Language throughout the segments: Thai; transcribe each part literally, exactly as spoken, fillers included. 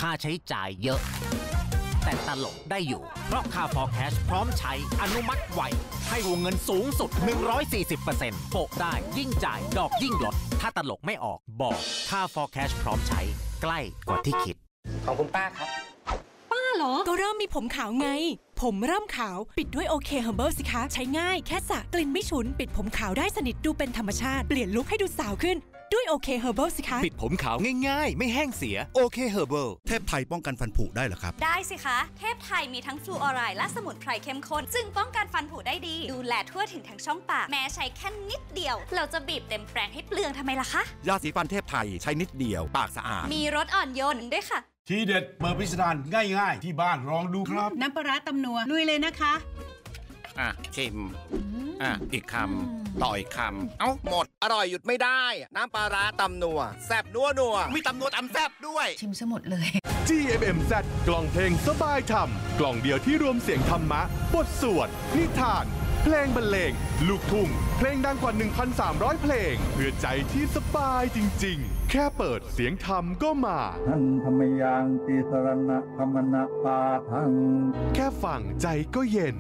ค่าใช้จ่ายเยอะแต่ตลกได้อยู่เพราะค่า for cash พร้อมใช้อนุมัติไวให้วงเงินสูงสุด หนึ่งร้อยสี่สิบเปอร์เซ็นต์ โปะได้ยิ่งจ่ายดอกยิ่งลดถ้าตลกไม่ออกบอกค่า for cash พร้อมใช้ใกล้กว่าที่คิดของคุณป้าครับป้าเหรอก็เริ่มมีผมขาวไงผมเริ่มขาวปิดด้วยโอเคเฮอร์เบิลสิคะใช้ง่ายแค่สระกลิ่นไม่ฉุนปิดผมขาวได้สนิทดูเป็นธรรมชาติเปลี่ยนลุคให้ดูสาวขึ้นด้วยโอเคเฮอร์เบิลสิคะปิดผมขาวง่ายๆไม่แห้งเสียโอเคเฮอร์เบิลเทพไทยป้องกันฟันผุได้เหรอครับได้สิคะเทพไทยมีทั้งฟลูออไรด์และสมุนไพรเข้มข้นซึ่งป้องกันฟันผุได้ดีดูแลทั่วถึงทั้งช่องปากแม้ใช้แค่นิดเดียวเราจะบีบเต็มแปรงให้เปลืองทำไมล่ะคะยาสีฟันเทพไทยใช้นิดเดียวปากสะอาดมีรสอ่อนโยนด้วยค่ะทีเด็ดเปิดพิสดารง่ายๆที่บ้านลองดูครับน้ำปลาร้าตำนัวลุยเลยนะคะอ่ะชิมอ่ะอีกคำต่ออีกคำเอ้าหมดอร่อยหยุดไม่ได้น้ำปลาร้าตำนัวแซ่บนัวนัวมีตำนัวตำแซ่บด้วยชิมซะหมดเลยจี เอ็ม เอ็ม แซด กล่องเพลงสบายธรรมกล่องเดียวที่รวมเสียงธรรมะบทสวดนิทานเพลงบรรเลงลูกทุ่งเพลงดังกว่า หนึ่งพันสามร้อย เพลงเพื่อใจที่สบายจริงๆแค่เปิดเสียงธรรมก็มาท่านธรรมยังติสรณะธรรมนะปาทังแค่ฟังใจก็เย็น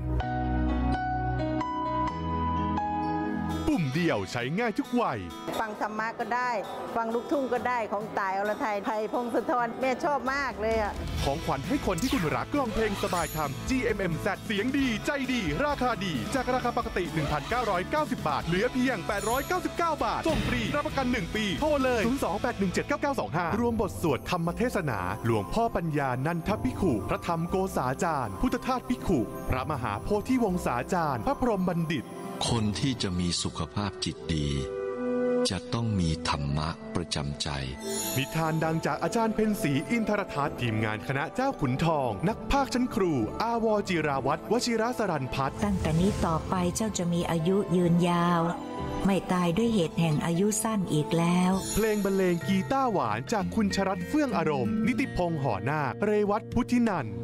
ปุ่มเดียวใช้ง่ายทุกวัยฟังธรรมะก็ได้ฟังลูกทุ่งก็ได้ของต่ายอรไทยไทยพงศธรแม่ชอบมากเลยอ่ะของขวัญให้คนที่คุณรักกล่องเพลงสบายธรรม จี เอ็ม เอ็ม แซด เสียงดีใจดีราคาดีจากราคาปกติ หนึ่งพันเก้าร้อยเก้าสิบ บาทเหลือเพียงแปดร้อยเก้าสิบเก้าบาทส่งฟรีรับประกันหนึ่งปีโทรเลยศูนย์ สอง แปด หนึ่ง เจ็ด เก้า เก้า สอง ห้ารวมบทสวดธรรมเทศนาหลวงพ่อปัญญานันทภิกขุพระธรรมโกษาจารย์พุทธทาสภิกขุพระมหาโพธิวงศาจารย์พระพรหมบัณฑิตคนที่จะมีสุขภาพจิตดีจะต้องมีธรรมะประจำใจนิทานดังจากอาจารย์เพ็ญศรีอินทรทัศน์ทีมงานคณะเจ้าขุนทองนักพากย์ชั้นครูอาวรจิราวัฒน์วชิรสรันพัฒน์ตั้งแต่นี้ต่อไปเจ้าจะมีอายุยืนยาวไม่ตายด้วยเหตุแห่งอายุสั้นอีกแล้วเพลงบรรเลงกีตาร์หวานจากคุณชรัตน์เฟื่องอารมณ์นิติพงษ์ห่อนาคเรวัตพุทธินันท์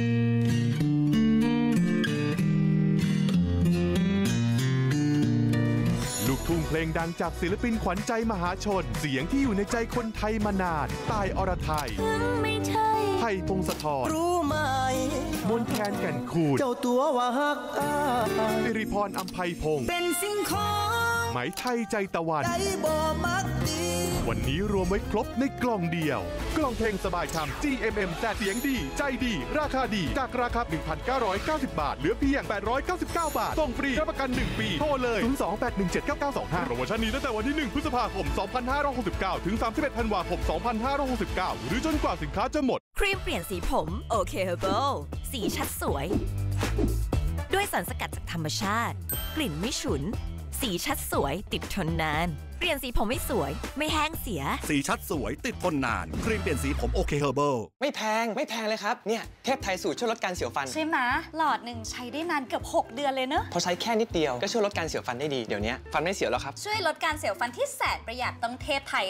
ลูกทุ่งเพลงดังจากศิลปินขวัญใจมหาชนเสียงที่อยู่ในใจคนไทยมานานต่ายอรไทยไทยพงศธรรู้ไหมมนแคนแก่นคูนเจ้าตัวว่าฮักสิริพรอัมไพพงศ์เป็นสิ่งของไหมไทยใจตะวันวันนี้รวมไว้ครบในกล่องเดียวกล่องเพลงสบายธรรม จี เอ็ม เอ็ม แซด เสียงดีใจดีราคาดีจากราคา หนึ่งพันเก้าร้อยเก้าสิบ บาทเหลือเพียงแปดร้อยเก้าสิบเก้าบาทส่งฟรีรับประกันหนึ่งปีโทรเลยศูนย์ สอง แปด หนึ่ง เจ็ด เก้า เก้า สอง ห้าโปรโมชั่นนี้ตั้งแต่วันที่หนึ่งพฤษภาคมสองพันห้าร้อยหกสิบเก้าถึงสามสิบเอ็ดธันวาคมสองพันห้าร้อยหกสิบเก้าหรือจนกว่าสินค้าจะหมดครีมเปลี่ยนสีผมโอเคเฮอร์เบิลสีชัดสวยด้วยสารสกัดจากธรรมชาติกลิ่นไม่ฉุนสีชัดสวยติดทนนานเปลี่ยนสีผมไม่สวยไม่แห้งเสียสีชัดสวยติดทนนานครีมเปลี่ยนสีผมโอเคเฮอร์เบิลไม่แพงไม่แพงเลยครับเนี่ยเทพไทยสูตรช่วยลดการเสียวฟันใช่ไหมหลอดหนึ่งใช้ได้นานเกือบหกเดือนเลยเนอะพอใช้แค่นิดเดียวก็ช่วยลดการเสียวฟันได้ดีเดี๋ยวนี้ฟันไม่เสียวแล้วครับช่วยลดการเสียวฟันที่แสนประหยัดต้องเทพไทย